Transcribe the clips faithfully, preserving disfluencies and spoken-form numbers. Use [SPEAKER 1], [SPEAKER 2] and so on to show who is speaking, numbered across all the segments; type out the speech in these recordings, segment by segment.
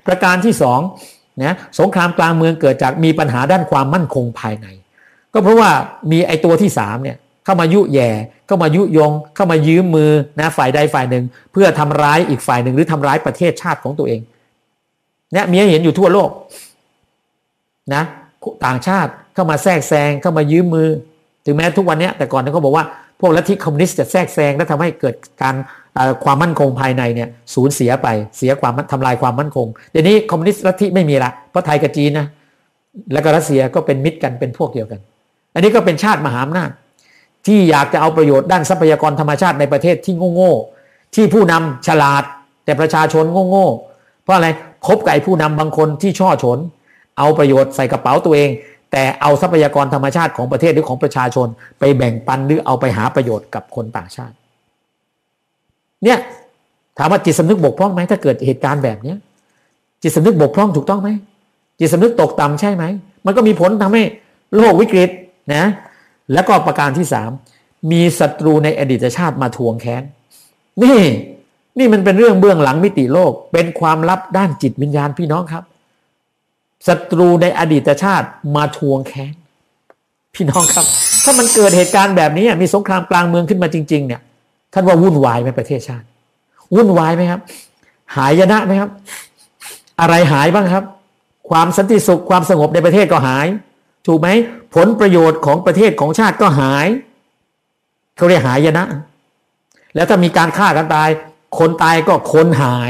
[SPEAKER 1] ประการที่สองนะสงครามกลางเมืองเกิดจากมีปัญหาด้านความมั่นคงภายในก็เพราะว่ามีไอตัวที่สามเนี่ยเข้ามายุแย่เข้ามายุยงเข้ามายืมมือนะฝ่ายใดฝ่ายหนึ่งเพื่อทำร้ายอีกฝ่ายหนึ่งหรือทำร้ายประเทศชาติของตัวเองเนี่ยมีให้เห็นอยู่ทั่วโลกนะต่างชาติเข้ามาแทรกแซงเข้ามายืมมือถึงแม้ทุกวันนี้แต่ก่อนเขาบอกว่าพวกลัทธิคอมมิวนิสต์จะแทรกแซงและทำให้เกิดการความมั่นคงภายในเนี่ยสูญเสียไปเสียความทำลายความมั่นคงเดี๋ยวนี้คอมมิวนิสต์ลัทธิไม่มีละเพราะไทยกับจีนนะแล้วก็รัสเซียก็เป็นมิตรกันเป็นพวกเดียวกันอันนี้ก็เป็นชาติมหาอำนาจที่อยากจะเอาประโยชน์ด้านทรัพยากรธรรมชาติในประเทศที่โง่ๆที่ผู้นำฉลาดแต่ประชาชนโง่ๆเพราะอะไรคบกับไอ้ผู้นำบางคนที่ช่อฉนเอาประโยชน์ใส่กระเป๋าตัวเองแต่เอาทรัพยากรธรรมชาติของประเทศหรือของประชาชนไปแบ่งปันหรือเอาไปหาประโยชน์กับคนต่างชาติเนี่ยถามว่าจิตสำนึกบกพร่องไหมถ้าเกิดเหตุการณ์แบบนี้จิตสำนึกบกพร่องถูกต้องไหมจิตสำนึกตกต่ำใช่ไหมมันก็มีผลทำให้โลกวิกฤตนะแล้วก็ประการที่สามมีศัตรูในอดีตชาติมาทวงแค้นนี่นี่มันเป็นเรื่องเบื้องหลังมิติโลกเป็นความลับด้านจิตวิญญาณพี่น้องครับศัตรูในอดีตชาติมาทวงแค้นพี่น้องครับถ้ามันเกิดเหตุการณ์แบบนี้มีสงครามกลางเมืองขึ้นมาจริงๆเนี่ยท่านว่าวุ่นวายไหมประเทศชาติวุ่นวายไหมครับหายนะไหมครับอะไรหายบ้างครับความสันติสุขความสงบในประเทศก็หายถูกไหมผลประโยชน์ของประเทศของชาติก็หายเขาเรียกหายนะแล้วถ้ามีการฆ่ากันตายคนตายก็คนหาย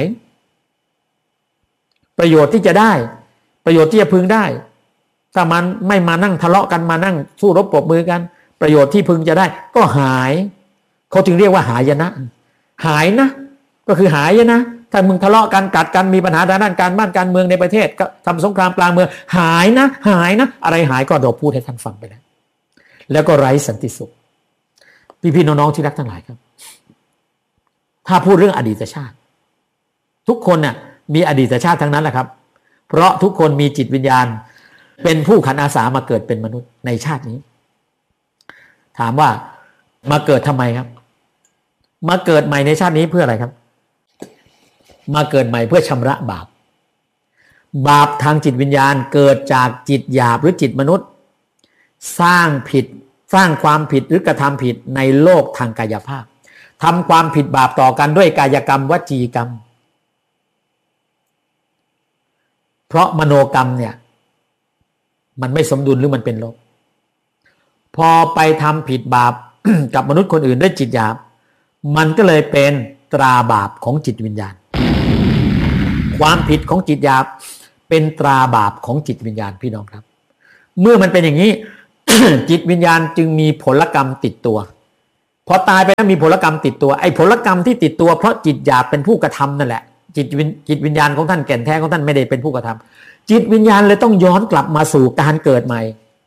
[SPEAKER 1] ประโยชน์ที่จะได้ประโยชน์ที่จะพึงได้ถ้ามันไม่มานั่งทะเลาะกันมานั่งสู้รบปรบมือกันประโยชน์ที่พึงจะได้ก็หายเขาจึงเรียกว่าหายนะหายนะก็คือหายนะถ้ามึงทะเลาะกันกัดกันมีปัญหาด้านการบ้านการเมืองในประเทศก็ทำสงครามกลางเมืองหายนะหายนะอะไรหายก็เราพูดให้ท่านฟังไปแล้วแล้วก็ไร้สันติสุขพี่ๆน้องๆที่รักทั้งหลายครับถ้าพูดเรื่องอดีตชาติทุกคนน่ะมีอดีตชาติทั้งนั้นแหละครับเพราะทุกคนมีจิตวิญญาณเป็นผู้ขันอาสามาเกิดเป็นมนุษย์ในชาตินี้ถามว่ามาเกิดทำไมครับมาเกิดใหม่ในชาตินี้เพื่ออะไรครับมาเกิดใหม่เพื่อชำระบาปบาปทางจิตวิญญาณเกิดจากจิตหยาบหรือจิตมนุษย์สร้างผิดสร้างความผิดหรือกระทำผิดในโลกทางกายภาพทำความผิดบาปต่อกันด้วยกายกรรมวจีกรรมเพราะมโนกรรมเนี่ยมันไม่สมดุลหรือมันเป็นลบพอไปทำผิดบาป กับมนุษย์คนอื่นด้วยจิตหยาบมันก็เลยเป็นตราบาปของจิตวิญญาณความผิดของจิตหยาบเป็นตราบาปของจิตวิญญาณพี่น้องครับเมื่อมันเป็นอย่างนี้ จิตวิญญาณจึงมีผลกรรมติดตัวพอตายไปแล้วมีผลกรรมติดตัวไอ้ผลกรรมที่ติดตัวเพราะจิตหยาบเป็นผู้กระทำนั่นแหละจิตวิญจิตวิญญาณของท่านแก่นแท้ของท่านไม่ได้เป็นผู้กระทำจิตวิญญาณเลยต้องย้อนกลับมาสู่การเกิดใหม่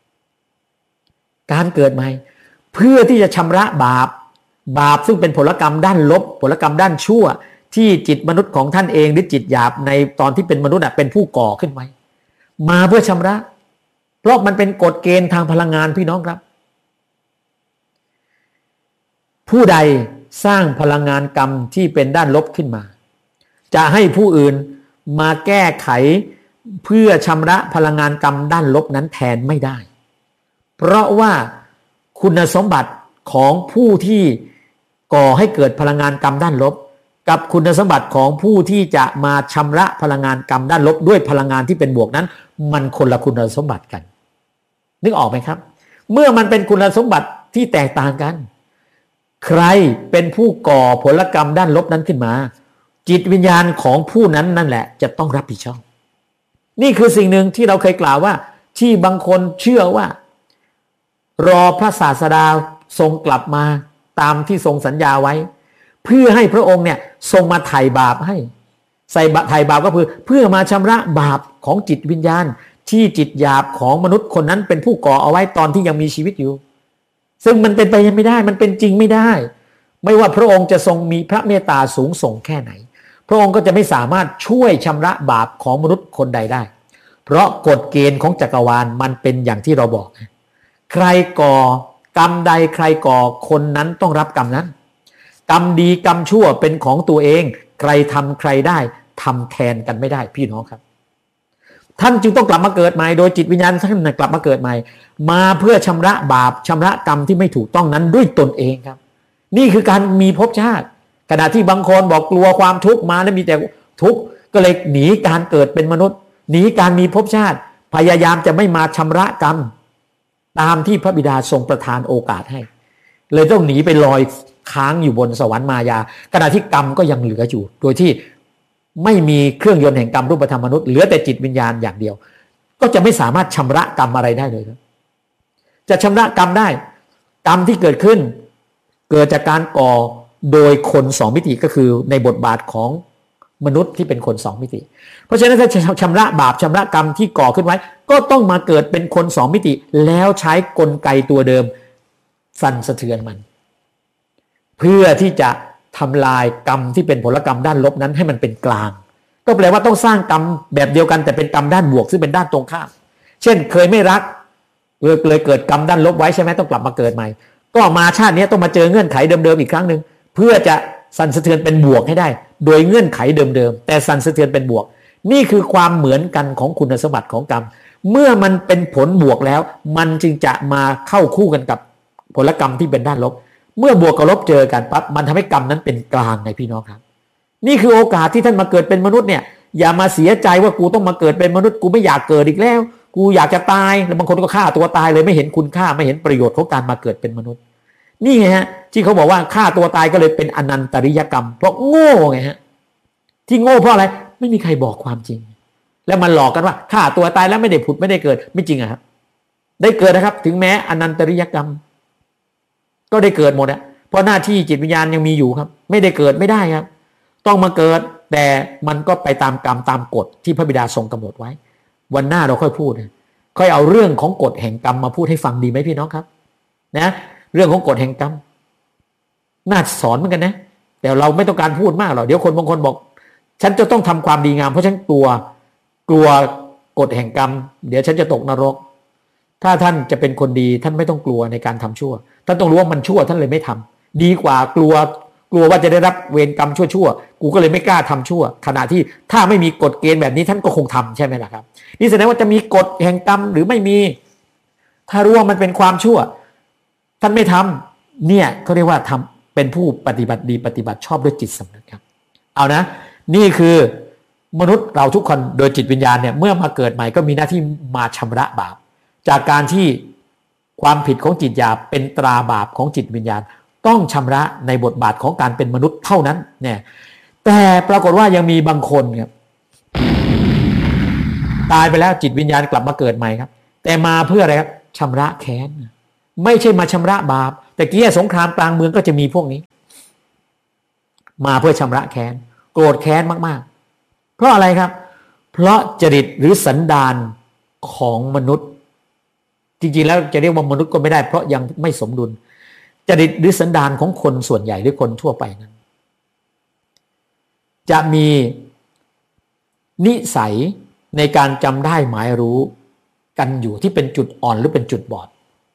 [SPEAKER 1] การเกิดใหม่เพื่อที่จะชำระบาปบาปซึ่งเป็นผลกรรมด้านลบผลกรรมด้านชั่วที่จิตมนุษย์ของท่านเองหรือจิตหยาบในตอนที่เป็นมนุษย์เป็นผู้ก่อขึ้นไว้มาเพื่อชำระเพราะมันเป็นกฎเกณฑ์ทางพลังงานพี่น้องครับผู้ใดสร้างพลังงานกรรมที่เป็นด้านลบขึ้นมาจะให้ผู้อื่นมาแก้ไขเพื่อชำระพลังงานกรรมด้านลบนั้นแทนไม่ได้เพราะว่าคุณสมบัติของผู้ที่ก่อให้เกิดพลังงานกรรมด้านลบกับคุณสมบัติของผู้ที่จะมาชำระพลังงานกรรมด้านลบด้วยพลังงานที่เป็นบวกนั้นมันคนละคุณสมบัติกันนึกออกไหมครับเมื่อมันเป็นคุณสมบัติที่แตกต่างกันใครเป็นผู้ก่อผลกรรมด้านลบนั้นขึ้นมาจิตวิญญาณของผู้นั้นนั่นแหละจะต้องรับผิดชอบนี่คือสิ่งหนึ่งที่เราเคยกล่าวว่าที่บางคนเชื่อว่ารอพระศาสดาทรงกลับมาตามที่ทรงสัญญาไว้เพื่อให้พระองค์เนี่ยทรงมาไถ่บาปให้ใส่ไถ่บาปก็คือเพื่อมาชำระบาปของจิตวิญญาณที่จิตหยาบของมนุษย์คนนั้นเป็นผู้ก่อเอาไว้ตอนที่ยังมีชีวิตอยู่ซึ่งมันเป็นไปยังไม่ได้มันเป็นจริงไม่ได้ไม่ว่าพระองค์จะทรงมีพระเมตตาสูงส่งแค่ไหนพระองค์ก็จะไม่สามารถช่วยชำระบาปของมนุษย์คนใดได้เพราะกฎเกณฑ์ของจักรวาลมันเป็นอย่างที่เราบอกใครก่อกรรมใดใครก่อคนนั้นต้องรับกรรมนั้นกรรมดีกรรมชั่วเป็นของตัวเองใครทำใครได้ทำแทนกันไม่ได้พี่น้องครับท่านจึงต้องกลับมาเกิดใหม่โดยจิตวิญญาณท่านกลับมาเกิดใหม่มาเพื่อชำระบาปชำระกรรมที่ไม่ถูกต้องนั้นด้วยตนเองครับนี่คือการมีภพชาติขณะที่บางคนบอกกลัวความทุกข์มาแล้วมีแต่ทุกข์ก็เลยหนีการเกิดเป็นมนุษย์หนีการมีภพชาติพยายามจะไม่มาชำระกรรมตามที่พระบิดาทรงประทานโอกาสให้เลยต้องหนีไปลอยค้างอยู่บนสวรรค์มายาขณะที่กรรมก็ยังเหลืออยู่โดยที่ไม่มีเครื่องยนต์แห่งกรรมรูปธรรมมนุษย์เหลือแต่จิตวิญญาณอย่างเดียวก็จะไม่สามารถชำระกรรมอะไรได้เลยครับจะชำระกรรมได้กรรมที่เกิดขึ้นเกิดจากการก่อโดยคนสองมิติก็คือในบทบาทของมนุษย์ที่เป็นคนสองมิติเพราะฉะนั้นถ้าจะชำระบาปชำระกรรมที่ก่อขึ้นไว้ก็ต้องมาเกิดเป็นคนสองมิติแล้วใช้กลไกตัวเดิมสั่นสะเทือนมันเพื่อที่จะทำลายกรรมที่เป็นผลกรรมด้านลบนั้นให้มันเป็นกลางก็แปลว่าต้องสร้างกรรมแบบเดียวกันแต่เป็นกรรมด้านบวกซึ่งเป็นด้านตรงข้ามเช่นเคยไม่รักเลยเลยเกิดกรรมด้านลบไว้ใช่ไหมต้องกลับมาเกิดใหม่ก็มาชาตินี้ต้องมาเจอเงื่อนไขเดิมๆอีกครั้งหนึ่งเพื่อจะสั่นสะเทือนเป็นบวกให้ได้โดยเงื่อนไขเดิมๆแต่สั่นสะเทือนเป็นบวกนี่คือความเหมือนกันของคุณสมบัติของกรรมเมื่อมันเป็นผลบวกแล้วมันจึงจะมาเข้าคู่กันกับผลกรรมที่เป็นด้านลบเมื่อบวกกับลบเจอกันปั๊บมันทำให้กรรมนั้นเป็นกลางไงพี่น้องครับนี่คือโอกาสที่ท่านมาเกิดเป็นมนุษย์เนี่ยอย่ามาเสียใจว่ากูต้องมาเกิดเป็นมนุษย์กูไม่อยากเกิดอีกแล้วกูอยากจะตายแล้วบางคนก็ฆ่าตัวตายเลยไม่เห็นคุณค่าไม่เห็นประโยชน์ของการมาเกิดเป็นมนุษย์นี่ไงฮะที่เขาบอกว่าฆ่าตัวตายก็เลยเป็นอนันตริยกรรมเพราะโง่ไงฮะที่โง่เพราะอะไรไม่มีใครบอกความจริงแล้วมันหลอกกันว่าฆ่าตัวตายแล้วไม่ได้ผุดไม่ได้เกิดไม่จริงอะครับได้เกิดนะครับถึงแม้อนันตริยกรรมก็ได้เกิดหมดอะเพราะหน้าที่จิตวิญญาณยังมีอยู่ครับไม่ได้เกิดไม่ได้ครับต้องมาเกิดแต่มันก็ไปตามกรรมตามกฎที่พระบิดาทรงกำหนดไว้วันหน้าเราค่อยพูดค่อยเอาเรื่องของกฎแห่งกรรมมาพูดให้ฟังดีไหมพี่น้องครับนะเรื่องของกฎแห่งกรรมน่าสอนเหมือนกันนะแต่เราไม่ต้องการพูดมากหรอกเดี๋ยวคนบางคนบอกฉันจะต้องทำความดีงามเพราะฉันกลัวกลัวกฎแห่งกรรมเดี๋ยวฉันจะตกนรกถ้าท่านจะเป็นคนดีท่านไม่ต้องกลัวในการทำชั่วท่านต้องรู้ว่ามันชั่วท่านเลยไม่ทำดีกว่ากลัวกลัวว่าจะได้รับเวรกรรมชั่วๆกูก็เลยไม่กล้าทำชั่วขณะที่ถ้าไม่มีกฎเกณฑ์แบบนี้ท่านก็คงทำใช่ไหมล่ะครับนี่แสดงว่าจะมีกฎแห่งกรรมหรือไม่มีถ้ารู้ว่ามันเป็นความชั่วท่านไม่ทำเนี่ยเขาเรียกว่าทำเป็นผู้ปฏิบัติดีปฏิบัติชอบด้วยจิตสำนึกครับเอานะนี่คือมนุษย์เราทุกคนโดยจิตวิญญาณเนี่ยเมื่อมาเกิดใหม่ก็มีหน้าที่มาชำระบาปจากการที่ความผิดของจิตหยาบเป็นตราบาปของจิตวิญญาณต้องชำระในบทบาทของการเป็นมนุษย์เท่านั้นเนี่ยแต่ปรากฏว่ายังมีบางคนครับตายไปแล้วจิตวิญญาณกลับมาเกิดใหม่ครับแต่มาเพื่ออะไรครับชำระแค้นไม่ใช่มาชำระบาปแต่กี้สงครามกลางเมืองก็จะมีพวกนี้มาเพื่อชำระแค้นโกรธแค้นมากๆเพราะอะไรครับเพราะจริตหรือสันดานของมนุษย์จริงๆแล้วจะเรียกว่ามนุษย์ก็ไม่ได้เพราะยังไม่สมดุลจริตหรือสันดานของคนส่วนใหญ่หรือคนทั่วไปนั้นจะมีนิสัยในการจำได้หมายรู้กันอยู่ที่เป็นจุดอ่อนหรือเป็นจุดบอด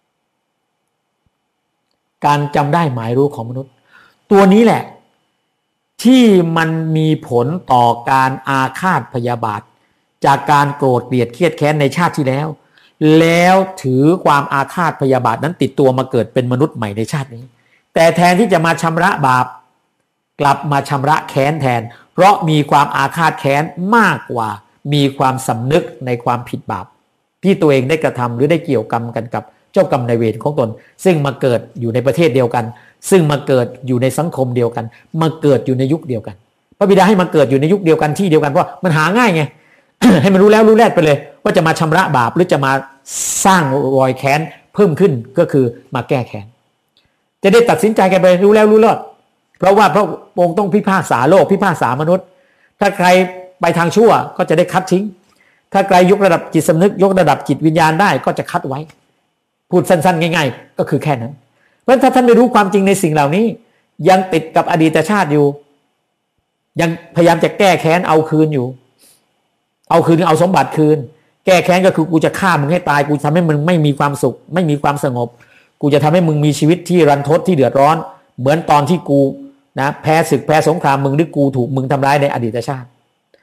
[SPEAKER 1] การจำได้หมายรู้ของมนุษย์ตัวนี้แหละที่มันมีผลต่อการอาฆาตพยาบาทจากการโกรธเกลียดเครียดแค้นในชาติที่แล้วแล้วถือความอาฆาตพยาบาทนั้นติดตัวมาเกิดเป็นมนุษย์ใหม่ในชาตินี้แต่แทนที่จะมาชำระบาปกลับมาชำระแค้นแทนเพราะมีความอาฆาตแค้นมากกว่ามีความสำนึกในความผิดบาปที่ตัวเองได้กระทำหรือได้เกี่ยวกรรมกันกับเจ้ากรรมนายเวรของตนซึ่งมาเกิดอยู่ในประเทศเดียวกันซึ่งมาเกิดอยู่ในสังคมเดียวกันมาเกิดอยู่ในยุคเดียวกันพระบิดาให้มาเกิดอยู่ในยุคเดียวกันที่เดียวกันเพราะมันหาง่ายไง ให้มันรู้แล้วรู้แลดไปเลยว่าจะมาชำระบาปหรือจะมาสร้างรอยแค้นเพิ่มขึ้นก็คือมาแก้แค้นจะได้ตัดสินใจกันไปรู้แล้วรู้รอดเพราะว่าพระองค์ต้องพิพากษาโลกพิพากษามนุษย์ถ้าใครไปทางชั่วก็จะได้คัดทิ้งถ้าใครยกระดับจิตสำนึกยกระดับจิตวิญญาณได้ก็จะคัดไว้พูดสั้นๆง่ายๆก็คือแค่นั้นเพราะถ้าท่านไม่รู้ความจริงในสิ่งเหล่านี้ยังติดกับอดีตชาติอยู่ยังพยายามจะแก้แค้นเอาคืนอยู่เอาคืนเอาสมบัติคืนแก้แค้นก็คือกูจะฆ่ามึงให้ตายกูทำให้มึงไม่มีความสุขไม่มีความสงบกูจะทำให้มึงมีชีวิตที่รันทดที่เดือดร้อนเหมือนตอนที่กูนะแพ้ศึกแพ้สงครามมึงหรือกูถูกมึงทำร้ายในอดีตชาติ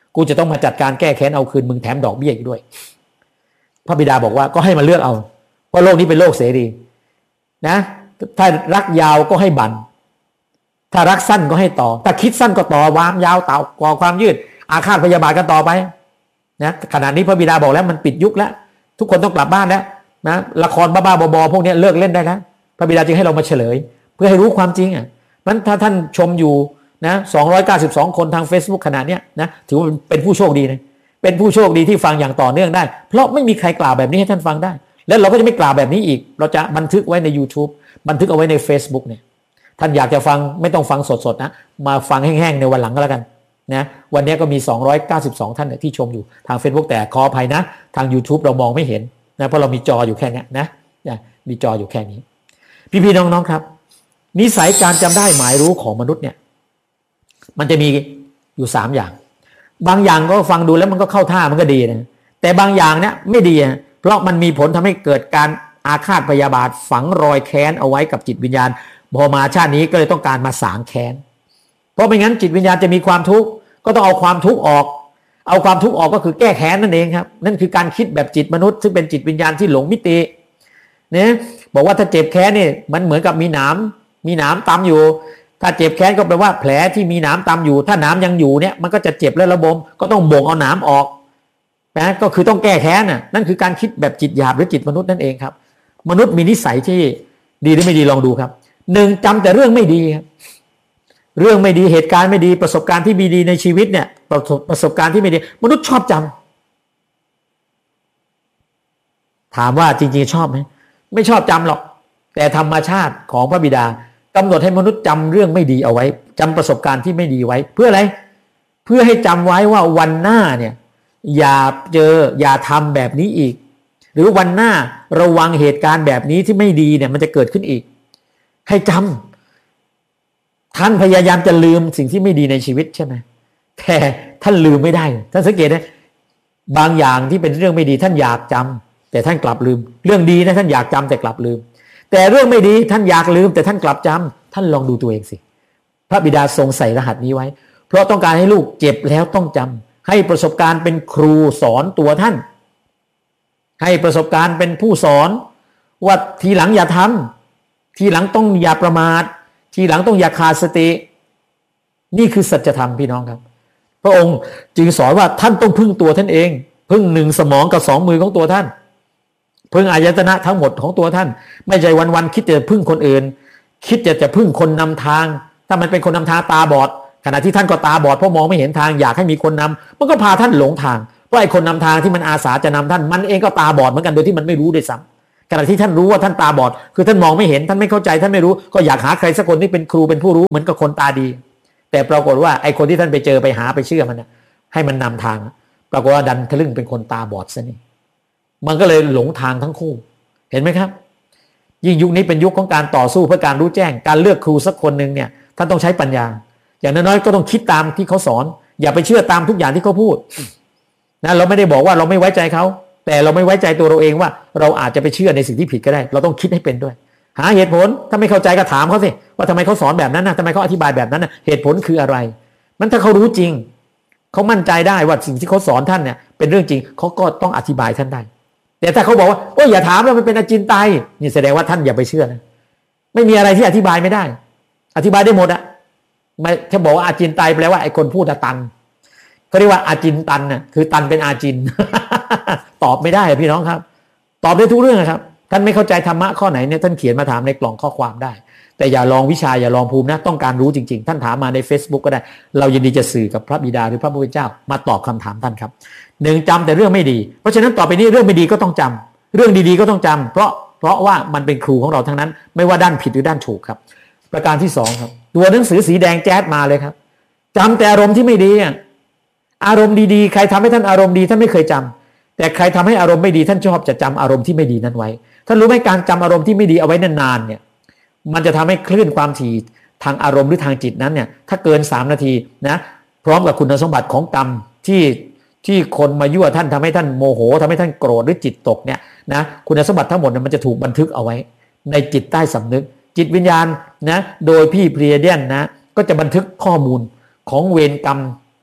[SPEAKER 1] กูจะต้องมาจัดการแก้แค้นเอาคืนมึงแถมดอกเบี้ยอีกด้วยพระบิดาบอกว่าก็ให้มาเลือกเอาเพราะโลกนี้เป็นโลกเสรีนะถ้ารักยาวก็ให้บั่นถ้ารักสั้นก็ให้ต่อถ้าคิดสั้นก็ต่อวามยาวต่อก่อความยืดอาฆาตพยาบาทกันต่อไปนะขณะนี้พระบิดาบอกแล้วมันปิดยุคแล้วทุกคนต้องกลับบ้านแล้วนะละครบ้าๆบอๆพวกนี้เลิกเล่นได้แล้วพระบิดาจึงให้เรามาเฉลยเพื่อให้รู้ความจริงอ่ะนั้นถ้าท่านชมอยู่นะสองร้อยเก้าสิบสองคนทาง Facebook ขนาดเนี้ยนะถือว่าเป็นผู้โชคดีนะเป็นผู้โชคดีที่ฟังอย่างต่อเนื่องได้เพราะไม่มีใครกล่าวแบบนี้ให้ท่านฟังได้แล้วเราก็จะไม่กล่าวแบบนี้อีกเราจะบันทึกไว้ใน YouTube บันทึกเอาไว้ใน Facebook เนี่ยท่านอยากจะฟังไม่ต้องฟังสดๆนะมาฟังแห้งๆในวันหลังก็แล้วกันนะวันนี้ก็มีสองร้อยเก้าสิบสองท่านที่ชมอยู่ทาง Facebook แต่ขออภัยนะทาง YouTube เรามองไม่เห็นนะเพราะเรามีจออยู่แค่นี้นะมีจออยู่แค่นี้พี่ๆน้องๆครับนิสัยการจำได้หมายรู้ของมนุษย์เนี่ยมันจะมีอยู่สามอย่างบางอย่างก็ฟังดูแล้วมันก็เข้าท่ามันก็ดีนะแต่บางอย่างเนี่ยไม่ดีเพราะมันมีผลทำให้เกิดการอาฆาตพยาบาทฝังรอยแค้นเอาไว้กับจิตวิญญาณพอมาชาตินี้ก็เลยต้องการมาสางแค้นเพราะไม่งั้นจิตวิญญาณจะมีความทุกข์ก็ต้องเอาความทุกข์ออกเอาความทุกข์ออกก็คือแก้แค้นนั่นเองครับนั่นคือการคิดแบบจิตมนุษย์ซึ่งเป็นจิตวิญญาณที่หลงมิติเนี่ยบอกว่าถ้าเจ็บแค้นนี่มันเหมือนกับมีหนามมีหนามตำอยู่ถ้าเจ็บแค้นก็แปลว่าแผลที่มีหนามตำอยู่ถ้าหนามยังอยู่เนี่ยมันก็จะเจ็บและระบมก็ต้องบ่งเอาหนามออกนะก็คือต้องแก้แค้นน่ะนั่นคือการคิดแบบจิตหยาบหรือจิตมนุษย์นั่นเองครับมนุษย์มีนิสัยที่ดีหรือไม่ดีลองดูครับหนึ่งจำแต่เรื่องไม่ดีครับเรื่องไม่ดีเหตุการณ์ไม่ดีประสบการณ์ที่ไม่ดีในชีวิตเนี่ยประสบประสบการณ์ที่ไม่ดีมนุษย์ชอบจำถามว่าจริงๆชอบไหมไม่ชอบจำหรอกแต่ธรรมชาติของพระบิดากำหนดให้มนุษย์จำเรื่องไม่ดีเอาไว้จำประสบการณ์ที่ไม่ดีไว้เพื่ออะไรเพื่อให้จำไว้ว่าวันหน้าเนี่ยอย่าเจออย่าทำแบบนี้อีกหรือวันหน้าระวังเหตุการณ์แบบนี้ที่ไม่ดีเนี่ยมันจะเกิดขึ้นอีกให้จำท่านพยายามจะลืมสิ่งที่ไม่ดีในชีวิตใช่ไหมแต่ท่านลืมไม่ได้ท่านสังเกตนะบางอย่างที่เป็นเรื่องไม่ดีท่านอยากจำแต่ท่านกลับลืมเรื่องดีนะท่านอยากจำแต่กลับลืมแต่เรื่องไม่ดีท่านอยากลืมแต่ท่านกลับจำท่านลองดูตัวเองสิพระบิดาทรงใส่รหัสนี้ไว้เพราะต้องการให้ลูกเจ็บแล้วต้องจำให้ประสบการณ์เป็นครูสอนตัวท่านให้ประสบการณ์เป็นผู้สอนว่าทีหลังอย่าทำทีหลังต้องอย่าประมาททีหลังต้องอย่าขาดสตินี่คือสัจธรรมพี่น้องครับพระองค์จึงสอนว่าท่านต้องพึ่งตัวท่านเองพึ่งหนึ่งสมองกับสองมือของตัวท่านพึ่งอายตนะทั้งหมดของตัวท่านไม่ใช่วันๆคิดจะพึ่งคนอื่นคิดจะจะพึ่งคนนำทางถ้ามันเป็นคนนำทางตาบอดขณะที่ท่านก็ตาบอดเพราะมองไม่เห็นทางอยากให้มีคนนำมันก็พาท่านหลงทางเพราะไอ้คนนำทางที่มันอาสาจะนำท่านมันเองก็ตาบอดเหมือนกันโดยที่มันไม่รู้ด้วยซ้ำขณะที่ท่านรู้ว่าท่านตาบอดคือท่านมองไม่เห็นท่านไม่เข้าใจท่านไม่รู้ก็อยากหาใครสักคนที่เป็นครูเป็นผู้รู้เหมือนกับคนตาดีแต่ปรากฏว่าไอ้คนที่ท่านไปเจอไปหาไปเชื่อมันนะให้มันนำทางปรากฏว่าดันทะลึ่งเป็นคนตาบอดซะนี่มันก็เลยหลงทางทั้งคู่เห็นไหมครับยิ่งยุคนี้เป็นยุคของการต่อสู้เพื่อการรู้แจ้งการเลือกครูสักคนหนึ่งเนี่ยท่านต้องใช้ปัญญาอย่างน้อยๆก็ต้องคิดตามที่เขาสอนอย่าไปเชื่อตามทุกอย่างที่เขาพูดนะเราไม่ได้บอกว่าเราไม่ไว้ใจเขาแต่เราไม่ไว้ใจตัวเราเองว่าเราอาจจะไปเชื่อในสิ่งที่ผิดก็ได้เราต้องคิดให้เป็นด้วยหาเหตุผลถ้าไม่เข้าใจก็ถามเขาสิว่าทำไมเขาสอนแบบนั้นนะทำไมเขาอธิบายแบบนั้นนะเหตุผลคืออะไรมันถ้าเขารู้จริงเขามั่นใจได้ว่าสิ่งที่เขาสอนท่านเนี่ยเป็นเรื่องจริงเขาก็ต้องอธิบายท่านได้แต่ถ้าเขาบอกว่าโอ้ยอย่าถามแล้วมันเป็นอจินไตยนี่แสดงว่าท่านอย่าไปเชื่อนะไม่มีอะไรที่อธิบายไม่ได้อธิบายได้หมดอะไม่ถ้าบอกว่าอาจินไตยแปลว่าไอ้คนพูดตันเขาเรียกว่าอาจินตันน่ะคือตันเป็นอาจิน ตอบไม่ได้พี่น้องครับตอบได้ทุกเรื่องครับท่านไม่เข้าใจธรรมะข้อไหนเนี่ยท่านเขียนมาถามในกล่องข้อความได้แต่อย่าลองวิชาอย่าลองภูมินะต้องการรู้จริงๆท่านถามมาใน Facebook ก็ได้เรายินดีจะสื่อกับพระบิดาหรือพระผู้เป็นเจ้ามาตอบคำถามท่านครับหนึ่งจำแต่เรื่องไม่ดีเพราะฉะนั้นต่อไปนี้เรื่องไม่ดีก็ต้องจำเรื่องดีๆก็ต้องจำเพราะเพราะว่ามันเป็นครูของเราทั้งนั้นไม่ว่าด้านผิดหรือด้านถูกครับประการที่สองครับตัวหนังสือสีแดงแจ๊ดมาเลยครับจำแต่อารมณ์ที่ไม่ดีอารมณ์ดีๆใครทำให้ท่านอารมณ์ดีท่านไม่เคยจำแต่ใครทำให้อารมณ์ไม่ดีท่านชอบจะจำอารมณ์ที่ไม่ดีนั้นไว้ท่านรู้ไหมการจำอารมณ์ที่ไม่ดีเอาไว้นานๆเนี่ยมันจะทำให้คลื่นความถี่ทางอารมณ์หรือทางจิตนั้นเนี่ยถ้าเกินสามนาทีนะพร้อมกับคุณสมบัติของกรรมที่ที่คนมายั่วท่านทำให้ท่านโมโหทำให้ท่านโกรธหรือจิตตกเนี่ยนะคุณสมบัติทั้งหมดเนี่ยมันจะถูกบันทึกเอาไว้ในจิตใต้สำนึกจิตวิญญาณนะโดยพี่เพรียเดียนนะก็จะบันทึกข้อมูลของเวรกรรม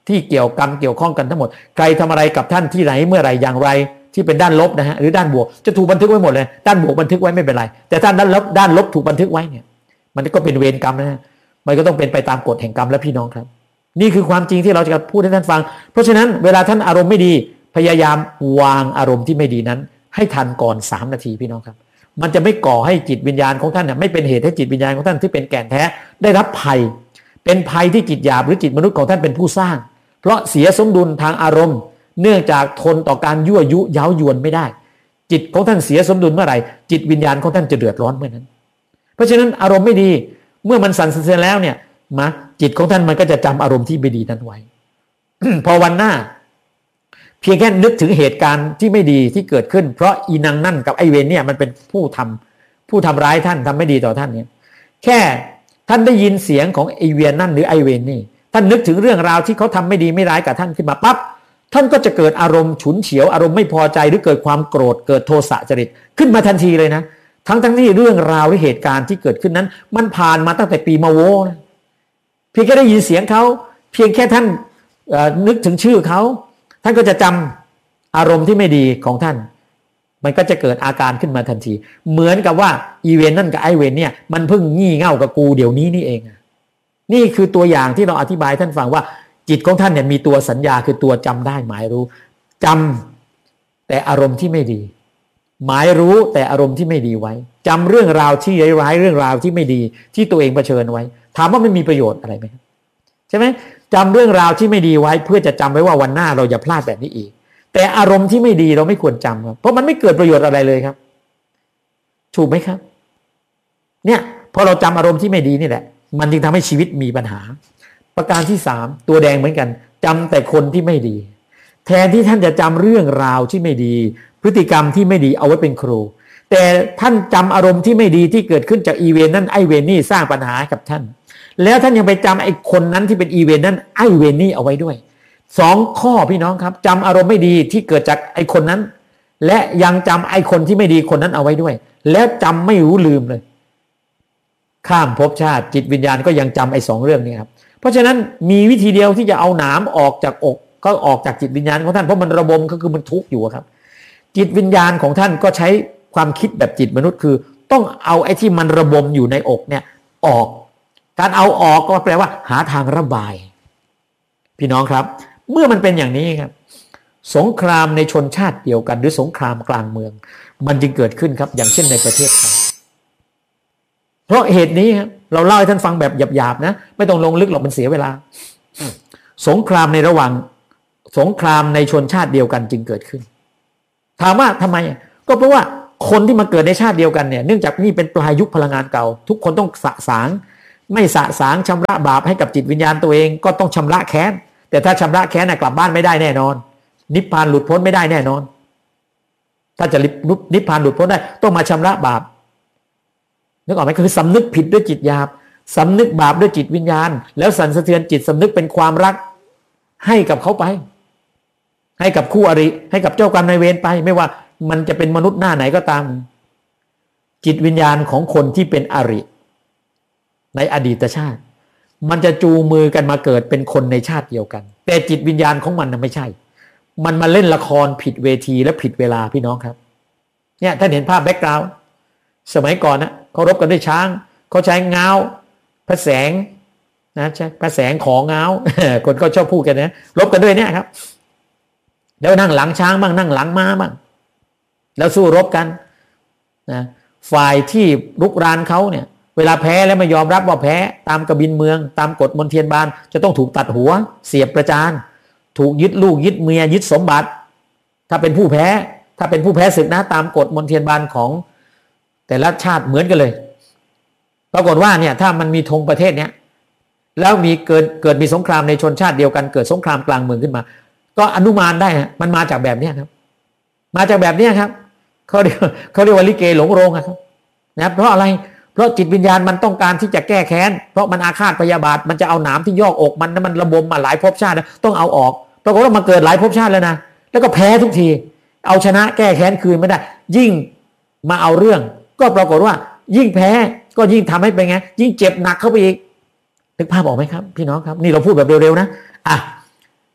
[SPEAKER 1] ที่เกี่ยวกรรมเกี่ยวข้องกันทั้งหมดใครทำอะไรกับท่านที่ไหนเมื่อไหร่อย่างไรที่เป็นด้านลบนะฮะหรือด้านบวกจะถูกบันทึกไว้หมดเลยด้านบวกบันทึกไว้ไม่เป็นไรแต่ถ้าด้านลบด้านลบถูกบันทึกไว้เนี่ยมันก็เป็นเวรกรรมนะฮะมันก็ต้องเป็นไปตามกฎแห่งกรรมและพี่น้องครับนี่คือความจริงที่เราจะพูดให้ท่านฟังเพราะฉะนั้นเวลาท่านอารมณ์ไม่ดีพยายามวางอารมณ์ที่ไม่ดีนั้นให้ทันก่อนสามนาทีพี่น้องครับมันจะไม่ก่อให้จิตวิญญาณของท่านเนี่ยไม่เป็นเหตุให้จิตวิญญาณของท่านที่เป็นแก่นแท้ได้รับภัยเป็นภัยที่จิตหยาบหรือจิตมนุษย์ของท่านเป็นผู้สร้างเพราะเสียสมดุลทางอารมณ์เนื่องจากทนต่อการยั่วยุเย้ายวนไม่ได้จิตของท่านเสียสมดุลเมื่อไหร่จิตวิญญาณของท่านจะเดือดร้อนเมื่อนั้นเพราะฉะนั้นอารมณ์ไม่ดีเมื่อมันสั่นสะเทือนแล้วเนี่ยมาจิตของท่านมันก็จะจำอารมณ์ที่ไม่ดีนั้นไว้ พอวันหน้าเพียงแค่นึกถึงเหตุการณ์ที่ไม่ดีที่เกิดขึ้นเพราะอีนางนั่นกับไอเวนเนี่ยมันเป็นผู้ทำผู้ทำร้ายท่านทำไม่ดีต่อท่านเนี่ยแค่ท่านได้ยินเสียงของไอเวนนั่นหรือไอเวนนี่ท่านนึกถึงเรื่องราวที่เขาทำไม่ดีไม่ร้ายกับท่านขึ้นมาปั๊บท่านก็จะเกิดอารมณ์ฉุนเฉียวอารมณ์ไม่พอใจหรือเกิดความโกรธเกิดโทสะจริตขึ้นมาทันทีเลยนะทั้งทั้งที่เรื่องราวหรือเหตุการณ์ที่เกิดขึ้นนั้นมันผ่านมาตั้งแต่ปีมะโวนะเพียงแค่ได้ยินเสียงเขาเพียงแค่ท่านนึกถึงชื่อเขาท่านก็จะจำอารมณ์ที่ไม่ดีของท่านมันก็จะเกิดอาการขึ้นมาทันทีเหมือนกับว่าอีเวนนั่นกับไอเวนเนี่ยมันเพิ่งงี่เง่ากับกูเดี๋ยวนี้นี่เองนี่คือตัวอย่างที่เราอธิบายท่านฟังว่าจิตของท่านเนี่ยมีตัวสัญญาคือตัวจำได้หมายรู้จำแต่อารมณ์ที่ไม่ดีหมายรู้แต่อารมณ์ที่ไม่ดีไว้จำเรื่องราวที่ร้ายๆเรื่องราวที่ไม่ดีที่ตัวเองเผชิญไว้ถามว่ามันมีประโยชน์อะไรไหมใช่ไหมจำเรื่องราวที่ไม่ดีไว้เพื่อจะจำไว้ว่าวันหน้าเราอย่าพลาดแบบนี้อีกแต่อารมณ์ที่ไม่ดีเราไม่ควรจำครับเพราะมันไม่เกิดประโยชน์อะไรเลยครับถูกไหมครับเนี่ยพอเราจำอารมณ์ที่ไม่ดีนี่แหละมันจึงทำให้ชีวิตมีปัญหาประการที่สามตัวแดงเหมือนกันจำแต่คนที่ไม่ดีแทนที่ท่านจะจำเรื่องราวที่ไม่ดีพฤติกรรมที่ไม่ดีเอาไว้เป็นครูแต่ท่านจำอารมณ์ที่ไม่ดีที่เกิดขึ้นจากอีเวนต์นั้นไอเวนนี่สร้างปัญหากับท่านแล้วท่านยังไปจำไอ้คนนั้นที่เป็นอีเวนต์นั้นไอเวนนี่เอาไว้ด้วยสองข้อพี่น้องครับจำอารมณ์ไม่ดีที่เกิดจากไอ้คนนั้นและยังจำไอ้คนที่ไม่ดีคนนั้นเอาไว้ด้วยแล้วจำไม่รู้ลืมเลยข้ามภพชาติจิตวิญญาณก็ยังจำไอ้สองเรื่องนี้ครับเพราะฉะนั้นมีวิธีเดียวที่จะเอาหนามออกจากอกก็ออกจากจิตวิญญาณของท่านเพราะมันระบมก็คือมันทุกข์อยู่ครับจิตวิญญาณของท่านก็ใช้ความคิดแบบจิตมนุษย์คือต้องเอาไอ้ที่มันระบมอยู่ในอกเนี่ยออกการเอาออกก็แปลว่าหาทางระบายพี่น้องครับเมื่อมันเป็นอย่างนี้ครับสงครามในชนชาติเดียวกันหรือสงครามกลางเมืองมันจึงเกิดขึ้นครับอย่างเช่นในประเทศไทยเพราะเหตุนี้ครับเราเล่าให้ท่านฟังแบบหยาบๆนะไม่ต้องลงลึกหรอกมันเสียเวลาสงครามในระหว่างสงครามในชนชาติเดียวกันจึงเกิดขึ้นถามว่าทำไมก็เพราะว่าคนที่มาเกิดในชาติเดียวกันเนี่ยเนื่องจากนี่เป็นปลายยุคพลังงานเก่าทุกคนต้องสะสางไม่สะสางชำระบาปให้กับจิตวิญญาณตัวเองก็ต้องชำระแค้นแต่ถ้าชำระแค้นกลับบ้านไม่ได้แน่นอนนิพพานหลุดพ้นไม่ได้แน่นอนถ้าจะนิพพานหลุดพ้นได้ต้องมาชำระบาปนึกออกไหมคือสำนึกผิดด้วยจิตหยาบสำนึกบาปด้วยจิตวิญญาณแล้วสั่นสะเทือนจิตสำนึกเป็นความรักให้กับเขาไปให้กับคู่อริให้กับเจ้ากรรมนายเวรไปไม่ว่ามันจะเป็นมนุษย์หน้าไหนก็ตามจิตวิญญาณของคนที่เป็นอริในอดีตชาติมันจะจูงมือกันมาเกิดเป็นคนในชาติเดียวกันแต่จิตวิญญาณของมันน่ะไม่ใช่มันมาเล่นละครผิดเวทีและผิดเวลาพี่น้องครับเนี่ยท่านเห็นภาพแบ็กกราวด์สมัยก่อนนะเขารบกันด้วยช้างเขาใช้เงาพระแสงนะใช่พระแสงของเงาคนก็ชอบพูดกันนะรบกันด้วยเนี่ยครับแล้วนั่งหลังช้างบ้างนั่งหลังม้าบ้างแล้วสู้รบกันนะฝ่ายที่รุกรานเขาเนี่ยเวลาแพ้แล้วไม่ยอมรับว่าแพ้ตามกบินเมืองตามกฎมนเทียนบานจะต้องถูกตัดหัวเสียบประจานถูกยึดลูกยึดเมียยึดสมบัติถ้าเป็นผู้แพ้ถ้าเป็นผู้แพ้ศึกนะตามกฎมนเทียนบานของแต่ละชาติเหมือนกันเลยปรากฏว่าเนี่ยถ้ามันมีธงประเทศเนี้ยแล้วมีเกิดเกิดมีสงครามในชนชาติเดียวกันเกิดสงครามกลางเมืองขึ้นมาก็อนุมานได้ฮะมันมาจากแบบนี้ครับมาจากแบบนี้ครับเขาเรียกเขาเรียกว่าลิเกหลงโรงครับนะเพราะอะไรเพราะจิตวิญญาณมันต้องการที่จะแก้แค้นเพราะมันอาฆาตพยาบาทมันจะเอาหนามที่ยอกอกมันมันระบมมาหลายภพชาติต้องเอาออกปรากฏว่ามาเกิดหลายภพชาติแล้วนะแล้วก็แพ้ทุกทีเอาชนะแก้แค้นคืนไม่ได้ยิ่งมาเอาเรื่องก็ปรากฏว่ายิ่งแพ้ก็ยิ่งทำให้เป็นไงยิ่งเจ็บหนักเข้าไปอีกนึกภาพออกไหมครับพี่น้องครับนี่เราพูดแบบเร็วๆนะอ่ะ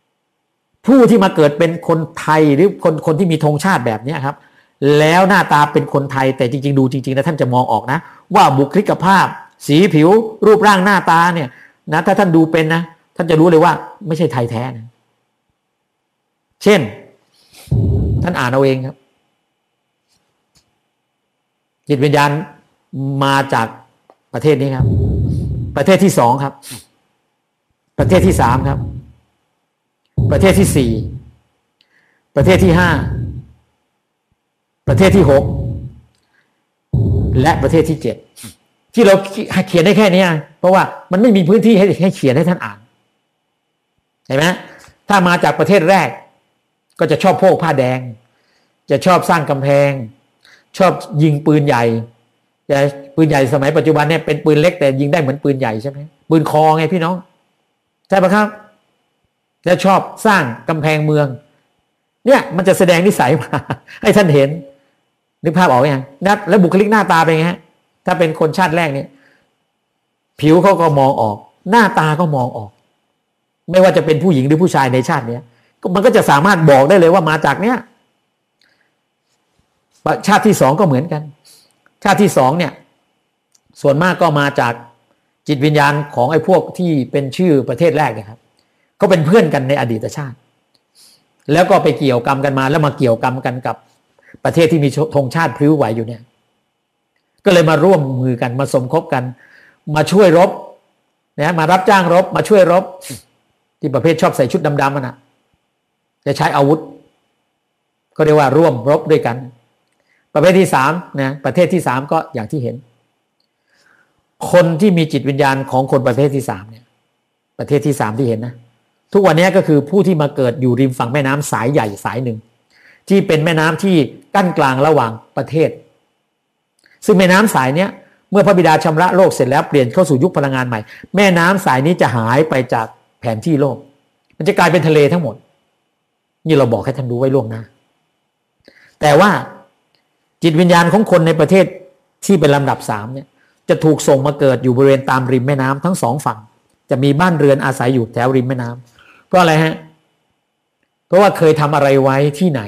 [SPEAKER 1] ผู้ที่มาเกิดเป็นคนไทยหรือคนคนที่มีธงชาติแบบนี้ครับแล้วหน้าตาเป็นคนไทยแต่จริงๆดูจริงๆนะท่านจะมองออกนะว่าบุคลิกภาพสีผิวรูปร่างหน้าตาเนี่ยนะถ้าท่านดูเป็นนะท่านจะรู้เลยว่าไม่ใช่ไทยแท้นะเช่นท่านอ่านเอาเองครับจิตวิญญาณมาจากประเทศนี้ครับประเทศที่สองครับประเทศที่สามครับประเทศที่สี่ประเทศที่ห้าประเทศที่หกและประเทศที่เจ็ดที่เราเขียนได้แค่นี้เพราะว่ามันไม่มีพื้นที่ให้ให้เขียนให้ท่านอ่านเห็นไหมถ้ามาจากประเทศแรกก็จะชอบโพกผ้าแดงจะชอบสร้างกำแพงชอบยิงปืนใหญ่แต่ปืนใหญ่สมัยปัจจุบันเนี่ยเป็นปืนเล็กแต่ยิงได้เหมือนปืนใหญ่ใช่ไหมปืนคอไงพี่น้องใช่ปะครับแล้วชอบสร้างกำแพงเมืองเนี่ยมันจะแสดงนิสัยมาให้ท่านเห็นนึกภาพออกยังนะแล้วบุคลิกหน้าตาเป็นไงฮะถ้าเป็นคนชาติแรกเนี่ยผิวเขาก็มองออกหน้าตาก็มองออกไม่ว่าจะเป็นผู้หญิงหรือผู้ชายในชาติเนี้ยมันก็จะสามารถบอกได้เลยว่ามาจากเนี้ยชาติที่สองก็เหมือนกันชาติที่สองเนี่ยส่วนมากก็มาจากจิตวิญญาณของไอ้พวกที่เป็นชื่อประเทศแรกนะครับก็เป็นเพื่อนกันในอดีตชาติแล้วก็ไปเกี่ยวกรรมกันมาแล้วมาเกี่ยวกรรมกันกับประเทศที่มีธงชาติพลิ้วไหวอยู่เนี่ยก็เลยมาร่วมมือกันมาสมคบกันมาช่วยรบนะมารับจ้างรบมาช่วยรบที่ประเภทชอบใส่ชุดดำๆมันนะจะใช้อาวุธก็เรียกว่าร่วมรบด้วยกันประเภทที่สามนะประเทศที่สามก็อย่างที่เห็นคนที่มีจิตวิญญาณของคนประเภทที่สามเนี่ยประเทศที่สามที่เห็นนะทุกวันนี้ก็คือผู้ที่มาเกิดอยู่ริมฝั่งแม่น้ำสายใหญ่สายหนึ่งที่เป็นแม่น้ำที่กั้นกลางระหว่างประเทศซึ่งแม่น้ำสายเนี้ยเมื่อพระบิดาชำระโลกเสร็จแล้วเปลี่ยนเข้าสู่ยุคพลังงานใหม่แม่น้ำสายนี้จะหายไปจากแผนที่โลกมันจะกลายเป็นทะเลทั้งหมดนี่เราบอกให้ท่านรู้ไว้ล่วงหน้าแต่ว่าจิตวิญญาณของคนในประเทศที่เป็นลำดับสามเนี่ยจะถูกส่งมาเกิดอยู่บริเวณตามริมแม่น้ำทั้งสองฝั่งจะมีบ้านเรือนอาศัยอยู่แถวริมแม่น้ำเพราะอะไรฮะเพราะว่าเคยทำอะไรไว้ที่ไหน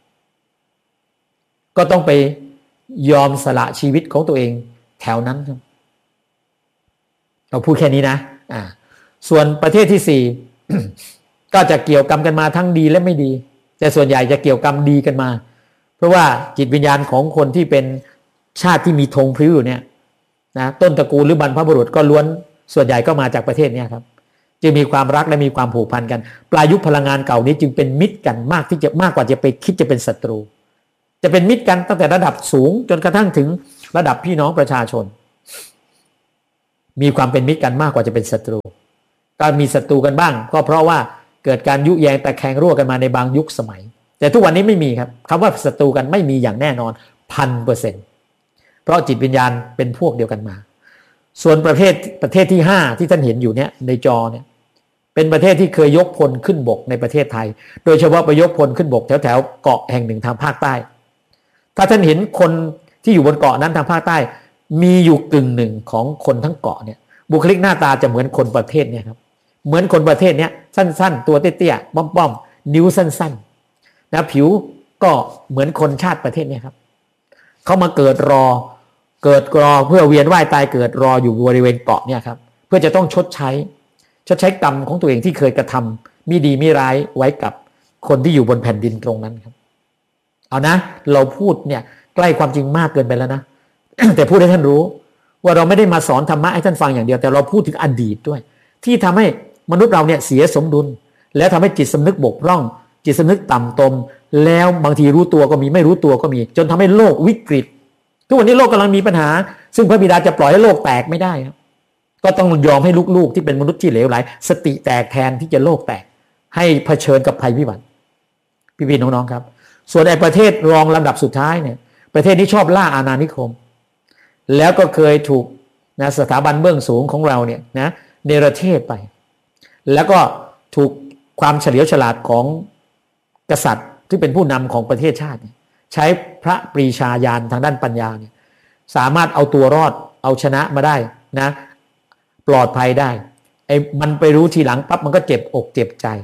[SPEAKER 1] ก็ต้องไปยอมสละชีวิตของตัวเองแถวนั้นครับเราพูดแค่นี้นะอ่าส่วนประเทศที่สี่ ก็จะเกี่ยวกรรมกันมาทั้งดีและไม่ดีแต่ส่วนใหญ่จะเกี่ยวกรรมดีกันมาเพราะว่าจิตวิญญาณของคนที่เป็นชาติที่มีธงพลิ้วอยู่เนี่ยนะต้นตระกูลหรือบรรพบุรุษก็ล้วนส่วนใหญ่ก็มาจากประเทศนี้ครับจึงมีความรักและมีความผูกพันกันปลายยุคพลังงานเก่านี้จึงเป็นมิตรกันมากที่จะมากกว่าจะไปคิดจะเป็นศัตรูจะเป็นมิตรกันตั้งแต่ระดับสูงจนกระทั่งถึงระดับพี่น้องประชาชนมีความเป็นมิตรกันมากกว่าจะเป็นศัตรูก็มีศัตรูกันบ้างก็เพราะว่าเกิดการยุแยงแต่แข่งรั่วกันมาในบางยุคสมัยแต่ทุกวันนี้ไม่มีครับคำว่าศัตรูกันไม่มีอย่างแน่นอนพันเปอร์เซ็นต์เพราะจิตวิญญาณเป็นพวกเดียวกันมาส่วนประเทศประเทศที่ห้าที่ท่านเห็นอยู่เนี่ยในจอเนี่ยเป็นประเทศที่เคยยกพลขึ้นบกในประเทศไทยโดยเฉพาะไปยกพลขึ้นบกแถวแถวเกาะแห่งหนึ่งทางภาคใต้ถ้าท่านเห็นคนที่อยู่บนเกาะนั้นทางภาคใต้มีอยู่กึ่งหนึ่งของคนทั้งเกาะเนี่ยบุคลิกหน้าตาจะเหมือนคนประเทศเนี่ยครับเหมือนคนประเทศเนี้ยสั้นๆตัวเตี้ยๆป้อมๆนิ้วสั้นๆนะผิวก็เหมือนคนชาติประเทศเนี่ยครับเขามาเกิดรอเกิดรอเพื่อเวียนว่ายตายเกิดรออยู่บริเวณเกาะเนี่ยครับเพื่อจะต้องชดใช้ชดใช้กรรมของตัวเองที่เคยกระทำมิดีมิร้ายไว้กับคนที่อยู่บนแผ่นดินตรงนั้นครับเอานะเราพูดเนี่ยใกล้ความจริงมากเกินไปแล้วนะ แต่พูดให้ท่านรู้ว่าเราไม่ได้มาสอนธรรมะให้ท่านฟังอย่างเดียวแต่เราพูดถึงอดีตด้วยที่ทำให้มนุษย์เราเนี่ยเสียสมดุลแล้วทำให้จิตสำนึกบกพร่องจิตสำนึกต่ำตมแล้วบางทีรู้ตัวก็มีไม่รู้ตัวก็มีจนทำให้โลกวิกฤตทุกวันนี้โลกกำลังมีปัญหาซึ่งพระบิดาจะปล่อยให้โลกแตกไม่ได้ครับก็ต้องยอมให้ลูกๆที่เป็นมนุษย์ที่เหลวไหลสติแตกแทนที่จะโลกแตกให้เผชิญกับภัยพิบัติพี่ๆน้องๆครับส่วนในประเทศรองลำดับสุดท้ายเนี่ยประเทศนี้ชอบล่าอาณานิคมแล้วก็เคยถูกนะสถาบันเบื้องสูงของเราเนี่ยนะเนรเทศไปแล้วก็ถูกความเฉลียวฉลาดของกษัตริย์ที่เป็นผู้นำของประเทศชาติใช้พระปรีชาญาณทางด้านปัญญาเนี่ยสามารถเอาตัวรอดเอาชนะมาได้นะปลอดภัยได้ไอ้มันไปรู้ทีหลังปั๊บมันก็เจ็บอกเจ็บใจ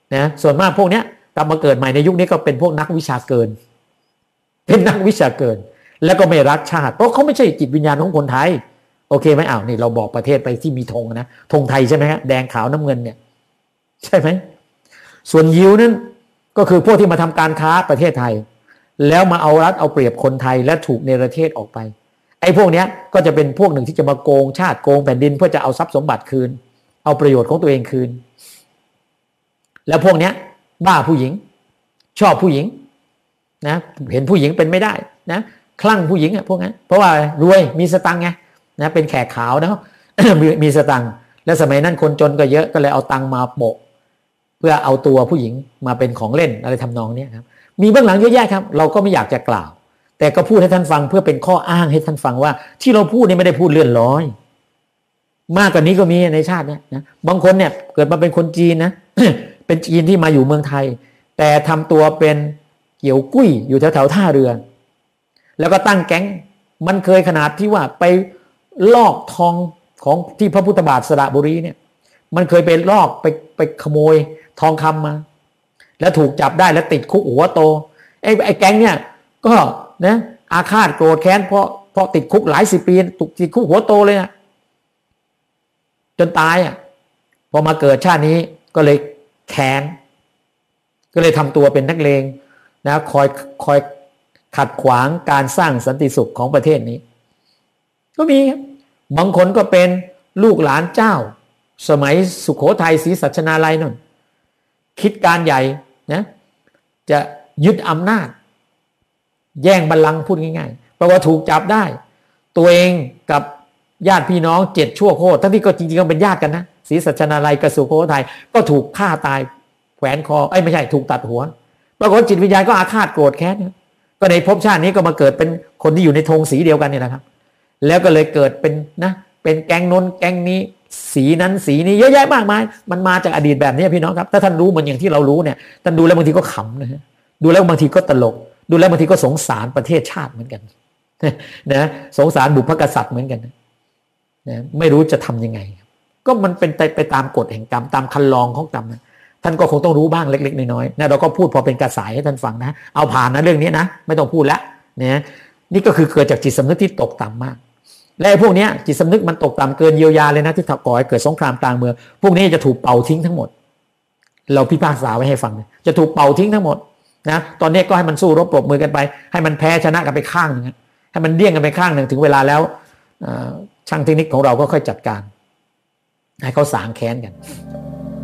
[SPEAKER 1] นะส่วนมากพวกเนี้ยกลับมาเกิดใหม่ในยุคนี้ก็เป็นพวกนักวิชาเกินเป็นนักวิชาเกินแล้วก็ไม่รักชาติเพราะเขาไม่ใช่จิตวิญญาณของคนไทยโอเคไหมอ้าวนี่เราบอกประเทศไปที่มีธงนะธงไทยใช่ไหมฮะแดงขาวน้ำเงินเนี่ยใช่ไหมส่วนยิวนั้นก็คือพวกที่มาทำการค้าประเทศไทยแล้วมาเอารัดเอาเปรียบคนไทยและถูกเนรเทศออกไปไอ้พวกเนี้ยก็จะเป็นพวกหนึ่งที่จะมาโกงชาติโกงแผ่นดินเพื่อจะเอาทรัพย์สมบัติคืนเอาประโยชน์ของตัวเองคืนแล้วพวกเนี้ยบ้าผู้หญิงชอบผู้หญิงนะเห็นผู้หญิงเป็นไม่ได้นะคลั่งผู้หญิงอ่ะพวกนั้นเพราะว่ารวยมีสตังค์ไงนะเป็นแขกขาวนะ มีมีสตังค์และสมัยนั้นคนจนก็เยอะก็เลยเอาตังค์มาโปะเพื่อเอาตัวผู้หญิงมาเป็นของเล่นอะไรทำนองนี้ครับมีเบื้องหลังเยอะแยะครับเราก็ไม่อยากจะกล่าวแต่ก็พูดให้ท่านฟังเพื่อเป็นข้ออ้างให้ท่านฟังว่าที่เราพูดนี่ไม่ได้พูดเลื่อนลอยมากกว่านี้ก็มีในชาติเนี้ยนะบางคนเนี่ยเกิดมาเป็นคนจีนนะ เป็นจีนที่มาอยู่เมืองไทยแต่ทำตัวเป็นเกี่ยวกุ้ยอยู่แถวแถวท่าเรือแล้วก็ตั้งแก๊งมันเคยขนาดที่ว่าไปลอกทองของที่พระพุทธบาทสระบุรีเนี่ยมันเคยไปลอกไปไปขโมยทองคำมาแล้วถูกจับได้แล้วติดคุกหัวโตไอ้ไอ้แก๊งเนี่ยก็นะอาฆาตโกรธแค้นเพราะเพราะติดคุกหลายสิบปีถูกติดคุกหัวโตเลยนะจนตายอ่ะพอมาเกิดชาตินี้ก็เลยแค้นก็เลยทำตัวเป็นนักเลงนะคอยคอยขัดขวางการสร้างสันติสุขของประเทศนี้ก็มีครับบางคนก็เป็นลูกหลานเจ้าสมัยสุโขทัยศรีสัชนาลัยนั่นคิดการใหญ่นะจะยึดอำนาจแย่งบัลลังก์พูดง่ายๆเพราะว่าถูกจับได้ตัวเองกับญาติพี่น้องเจ็ดชั่วโคตรทั้งที่ก็จริงๆก็เป็นญาติกันนะศรีสัชนาลัยกับสุโขทัยก็ถูกฆ่าตายแขวนคอไอ้ไม่ใช่ถูกตัดหัวปรากฏจิตวิญญาณก็อาฆาตโกรธแค้นก็ในภพชาตินี้ก็มาเกิดเป็นคนที่อยู่ในธงสีเดียวกันเนี่ยนะครับแล้วก็เลยเกิดเป็นนะเป็นแก๊งน้นแก๊งนี้สีนั้นสีนี้เยอะแยะมากมายมันมาจากอดีตแบบนี้พี่น้องครับถ้าท่านรู้เหมือนอย่างที่เรารู้เนี่ยท่านดูแล้วบางทีก็ขำนะฮะดูแล้วบางทีก็ตลกดูแล้วบางทีก็สงสารประเทศชาติเหมือนกันนะสงสารบุพกษัตริย์เหมือนกันนะไม่รู้จะทํำยังไงก็มันเป็นไปตามกฎแห่งกรรมตามคันลองของกรรมนะท่านก็คงต้องรู้บ้างเล็กๆน้อยๆนะเราก็พูดพอเป็นกระสายให้ท่านฟังนะเอาผ่านนะเรื่องนี้นะไม่ต้องพูดละเนี่ยนี่ก็คือเกิดจากจิตสำนึกที่ตกต่ำมากและพวกนี้จิตสำนึกมันตกต่ำเกินเยียวยาเลยนะที่ก่อให้เกิดสงครามกลางเมืองพวกนี้จะถูกเป่าทิ้งทั้งหมดเราพิพากษาไว้ให้ฟังจะถูกเป่าทิ้งทั้งหมดนะตอนนี้ก็ให้มันสู้รบปรบมือกันไปให้มันแพ้ชนะกันไปข้างนึงให้มันเดี่ยงกันไปข้างหนึ่งถึงเวลาแล้วช่างเทคนิคของเราก็ค่อยจัดการให้เขาสางแค้นกัน